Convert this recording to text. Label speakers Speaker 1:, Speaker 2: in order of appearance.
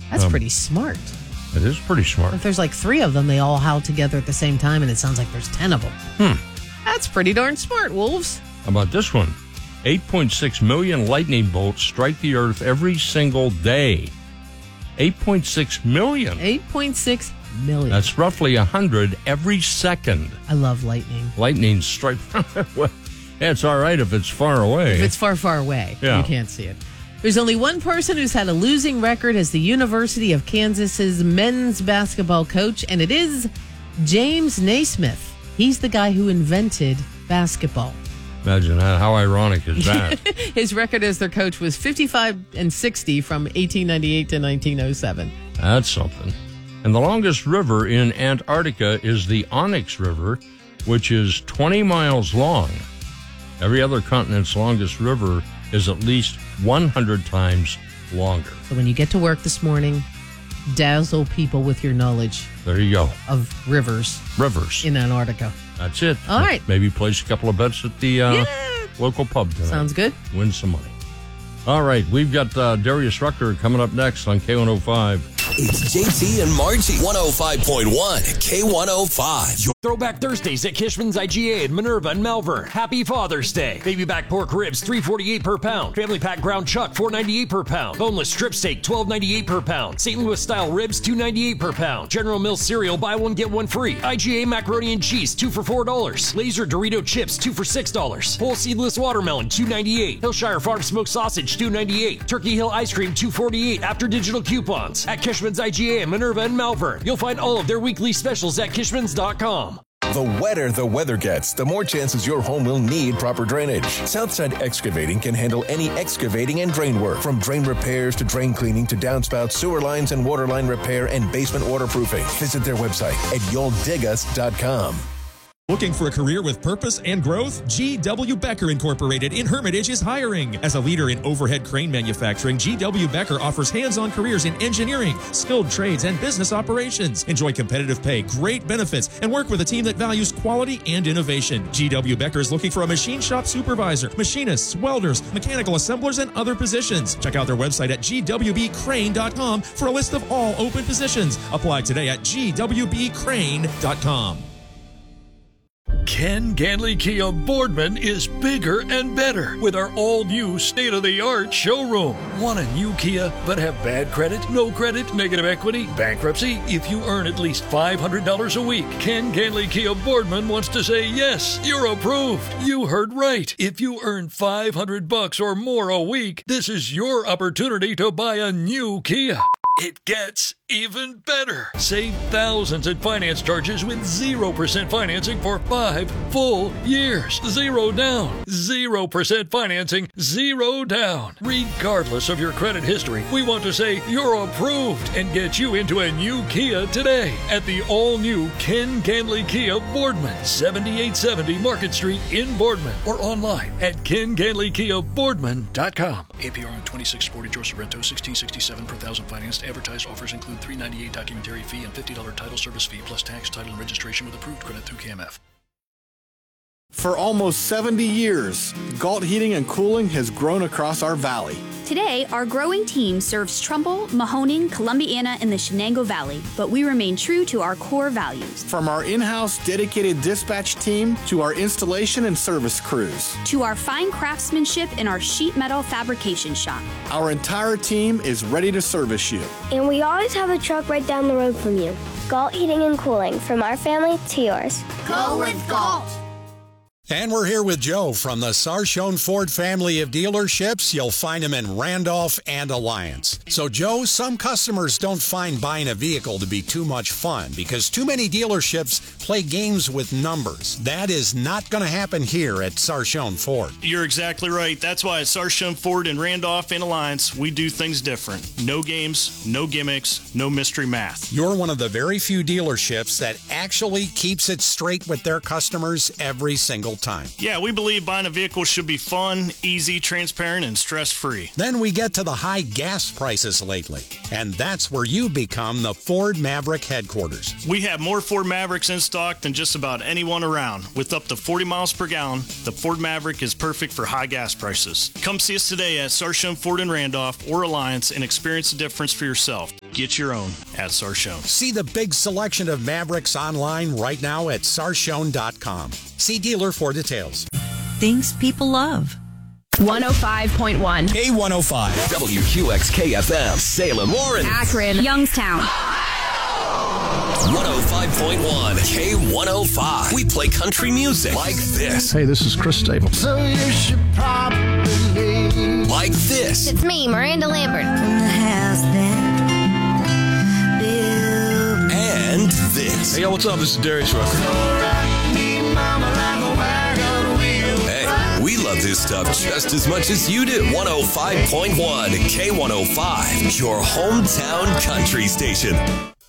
Speaker 1: That's pretty smart.
Speaker 2: It is pretty smart.
Speaker 1: If there's like 3 of them, they all howl together at the same time, and it sounds like there's 10 of them. That's pretty darn smart, wolves.
Speaker 2: How about this one? 8.6 million lightning bolts strike the earth every single day. 8.6 million.
Speaker 1: 8.6 million.
Speaker 2: That's roughly 100 every second.
Speaker 1: I love lightning.
Speaker 2: Lightning strike. Well, it's all right if it's far away.
Speaker 1: If it's far, far away, you can't see it. There's only one person who's had a losing record as the University of Kansas's men's basketball coach, and it is James Naismith. He's the guy who invented basketball.
Speaker 2: Imagine that. How ironic is that?
Speaker 1: His record as their coach was 55-60 from 1898 to 1907.
Speaker 2: That's something. And the longest river in Antarctica is the Onyx River, which is 20 miles long. Every other continent's longest river is at least 100 times longer.
Speaker 1: So when you get to work this morning, dazzle people with your knowledge.
Speaker 2: There you go.
Speaker 1: Of rivers.
Speaker 2: Rivers.
Speaker 1: In Antarctica.
Speaker 2: That's it.
Speaker 1: All right.
Speaker 2: Maybe place a couple of bets at the local pub tonight.
Speaker 1: Sounds good.
Speaker 2: Win some money. All right. We've got Darius Rucker coming up next on K105.
Speaker 3: It's JT and Margie, 105.1 K105.
Speaker 4: Throwback Thursdays at Kishman's IGA in Minerva and Malvern. Happy Father's Day. Baby back pork ribs, $3.48 per pound. Family pack ground chuck, $4.98 per pound. Boneless strip steak, $12.98 per pound. St. Louis style ribs, $2.98 per pound. General Mills cereal, buy one get one free. IGA macaroni and cheese, 2 for $4. Laser Dorito chips, 2 for $6. Whole seedless watermelon, $2.98. Hillshire Farm smoked sausage, $2.98. Turkey Hill ice cream, $2.48 after digital coupons. At Kishman's IGA in Minerva and Malvern. You'll find all of their weekly specials at Kishmans.com.
Speaker 3: The wetter the weather gets, the more chances your home will need proper drainage. Southside Excavating can handle any excavating and drain work, from drain repairs to drain cleaning to downspout, sewer lines and water line repair and basement waterproofing. Visit their website at you'lldigus.com.
Speaker 5: Looking for a career with purpose and growth? G.W. Becker Incorporated in Hermitage is hiring. As a leader in overhead crane manufacturing, G.W. Becker offers hands-on careers in engineering, skilled trades, and business operations. Enjoy competitive pay, great benefits, and work with a team that values quality and innovation. G.W. Becker is looking for a machine shop supervisor, machinists, welders, mechanical assemblers, and other positions. Check out their website at gwbcrane.com for a list of all open positions. Apply today at gwbcrane.com.
Speaker 6: Ken Ganley Kia Boardman is bigger and better with our all-new state-of-the-art showroom. Want a new Kia but have bad credit, no credit, negative equity, bankruptcy? If you earn at least $500 a week, Ken Ganley Kia Boardman wants to say yes, you're approved. You heard right. If you earn $500 or more a week, this is your opportunity to buy a new Kia. It gets even better. Save thousands in finance charges with 0% financing for 5 full years. 0 down. 0% financing, 0 down. Regardless of your credit history, we want to say you're approved and get you into a new Kia today at the all-new Ken Ganley Kia Boardman, 7870 Market Street in Boardman, or online at KenGanleyKiaBoardman.com.
Speaker 7: APR on 2640 George Sorrento, 1667 per thousand financed. Advertised offers include $398 documentary fee and $50 title service fee plus tax, title, and registration with approved credit through KMF.
Speaker 8: For almost 70 years, Galt Heating and Cooling has grown across our valley.
Speaker 9: Today, our growing team serves Trumbull, Mahoning, Columbiana, and the Shenango Valley, but we remain true to our core values.
Speaker 8: From our in-house dedicated dispatch team to our installation and service crews.
Speaker 9: To our fine craftsmanship in our sheet metal fabrication shop.
Speaker 8: Our entire team is ready to service you.
Speaker 10: And we always have a truck right down the road from you. Galt Heating and Cooling, from our family to yours.
Speaker 11: Go with Galt! And we're here with Joe from the Sarchone Ford family of dealerships. You'll find them in Randolph and Alliance. So, Joe, some customers don't find buying a vehicle to be too much fun because too many dealerships play games with numbers. That is not going to happen here at Sarchone Ford.
Speaker 12: You're exactly right. That's why at Sarchone Ford in Randolph and Alliance, we do things different. No games, no gimmicks, no mystery math.
Speaker 11: You're one of the very few dealerships that actually keeps it straight with their customers every single time.
Speaker 12: Yeah, we believe buying a vehicle should be fun, easy, transparent, and stress-free.
Speaker 11: Then we get to the high gas prices lately, and that's where you become the Ford Maverick headquarters.
Speaker 12: We have more Ford Mavericks in stock stock than just about anyone around. With up to 40 miles per gallon, the Ford Maverick is perfect for high gas prices. Come see us today at Sarshone Ford in Randolph or Alliance and experience the difference for yourself. Get your own at Sarshone.
Speaker 11: See the big selection of Mavericks online right now at Sarshone.com. See dealer for details.
Speaker 13: Things people love.
Speaker 14: 105.1
Speaker 15: K105 WQXK-FM Salem, Warren,
Speaker 14: Akron, Youngstown.
Speaker 15: 105.1 K105. We play country music like this.
Speaker 16: Hey, this is Chris Staples.
Speaker 15: So you should probably like this.
Speaker 10: It's me, Miranda Lambert.
Speaker 15: And this.
Speaker 16: Hey, yo, what's up? This is Darius Rucker.
Speaker 15: Hey, we love this stuff just as much as you do. 105.1 K105, your hometown country station.